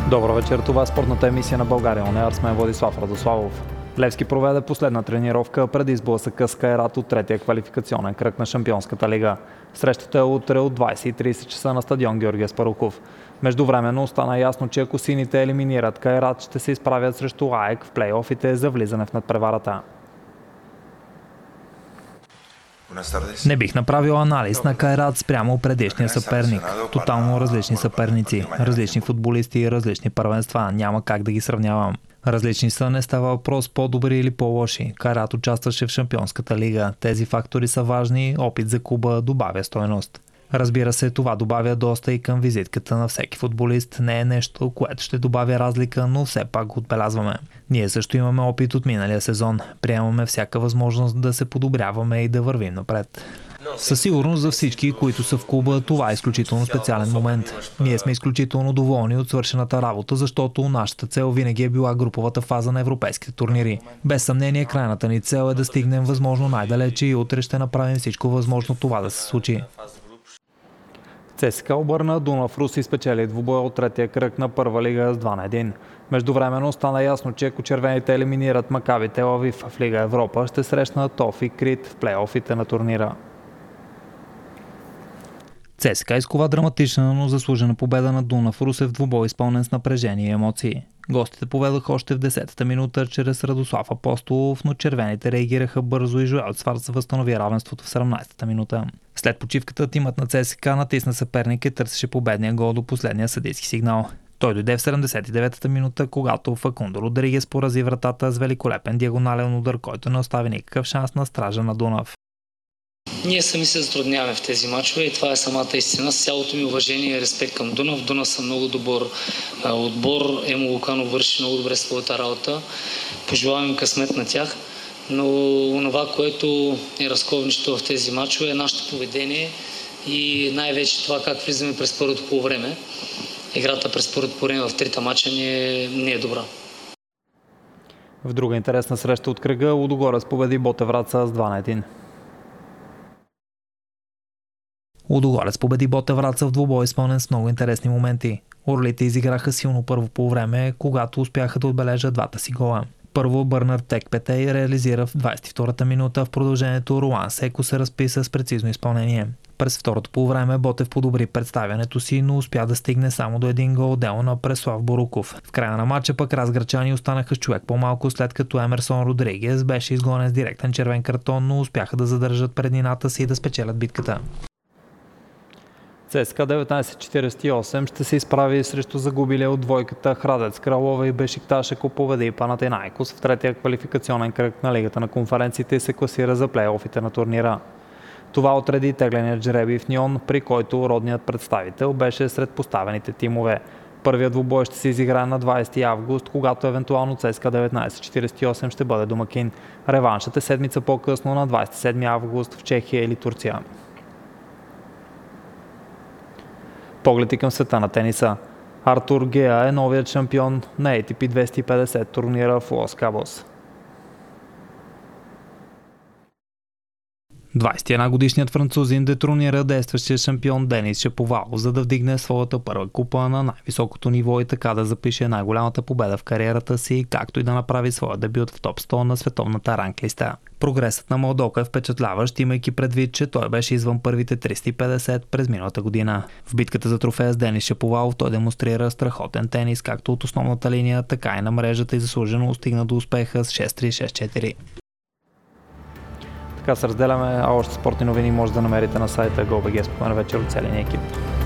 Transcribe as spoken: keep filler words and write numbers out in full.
Добър вечер, това е спортната емисия на България Он Еър с мен Владислав Радославов. Левски проведе последна тренировка преди сблъсъка с Кайрат от третия квалификационен кръг на Шампионската лига. Срещата е утре от двайсет и трийсет часа на стадион Георги Аспарухов. Междувременно стана ясно, че ако сините елиминират Кайрат, ще се изправят срещу АЕК в плейофите за влизане в надпреварата. Не бих направил анализ на Кайрат спрямо предишния съперник. Тотално различни съперници, различни футболисти, различни първенства. Няма как да ги сравнявам. Различни са, не става въпрос по-добри или по-лоши. Кайрат участваше в Шампионската лига. Тези фактори са важни, опит за клуба добавя стойност. Разбира се, това добавя доста и към визитката на всеки футболист. Не е нещо, което ще добавя разлика, но все пак го отбелязваме. Ние също имаме опит от миналия сезон. Приемаме всяка възможност да се подобряваме и да вървим напред. Със сигурност за всички, които са в клуба, това е изключително специален момент. Ние сме изключително доволни от свършената работа, защото нашата цел винаги е била груповата фаза на европейските турнири. Без съмнение, крайната ни цел е да стигнем възможно най-далече и утре ще направим всичко възможно това да се случи. ЦСКА обърна Дунав Рус и спечели двубоя от третия кръг на първа лига с два на един. Междувременно стана ясно, че ако червените елиминират Макаби Тел Авив в Лига Европа, ще срещнат ТОФ и Крит в плейофите на турнира. ЦСКА изкова драматична, но заслужена победа на Дунав Рус в двубой, изпълнен с напрежение и емоции. Гостите поведоха още в десетата минута чрез Радослав Апостолов, но червените реагираха бързо и Жоел Цварц възстанови равенството в седемнадесетата минута. След почивката тимът на ЦСКА натисна съперника и търсеше победния гол до последния съдийски сигнал. Той дойде в седемдесет и деветата минута, когато Факундо Родригес порази вратата с великолепен диагонален удар, който не остави никакъв шанс на стража на Дунав. Ние сами се затрудняваме в тези мачове и това е самата истина. С цялото ми уважение и респект към Дунав. Дунав са много добър а, отбор. Емо Лукано върши много добре своята работа. Пожелавам им късмет на тях. Но това, което е разковничето в тези мачове е нашето поведение и най-вече това как влизаме през първото полувреме. Играта през първото полувреме в трите мача не е, не е добра. В друга интересна среща от кръга Лудогорец победи Ботев Враца с два на един. Лудогорец победи Ботев Враца в двубой, изпълнен с много интересни моменти. Орлите изиграха силно първо полувреме, когато успяха да отбележат двата си гола. Първо Бърнард Текпетей реализира в двайсет и втората минута, в продължението Руан Секо се разписа с прецизно изпълнение. През второто полувреме Ботев подобри представянето си, но успя да стигне само до един гол отделно на Преслав Боруков. В края на матча пък разграчани останаха с човек по-малко, след като Емерсон Родригес беше изгонен с директен червен картон, но успяха да задържат преднината си и да спечелят битката. ЦСКА деветнайсет четирийсет и осем ще се изправи срещу загубилия от двойката Храдец Кралова и Бешикташ, ако победи Панатинайкос в третия квалификационен кръг на Лигата на конференциите и се класира за плейофите на турнира. Това отреди тегленият жребий в Ньон, при който родният представител беше сред поставените тимове. Първият двубой ще се изиграе на двайсети август, когато евентуално ЦСКА деветнайсет четирийсет и осем ще бъде домакин. Реваншът е седмица по-късно на двайсет и седми август в Чехия или Турция. Поглед и към света на тениса. Артур Геа е новият шампион на Ей Ти Пи двеста и петдесет турнира в Лос Кабос. двайсет и една годишният французин детронира действащия шампион Денис Шаповал, за да вдигне своята първа купа на най-високото ниво и така да запише най-голямата победа в кариерата си, както и да направи своя дебют в топ сто на световната ранглиста. Прогресът на Молдока е впечатляващ, имайки предвид, че той беше извън първите триста и петдесет през миналата година. В битката за трофея с Денис Шаповал той демонстрира страхотен тенис, както от основната линия, така и на мрежата и заслужено стигна до успеха с шест три шест четири. Така се разделяме, а още спортни новини може да намерите на сайта GoBG. Спомен вечер от целия екип.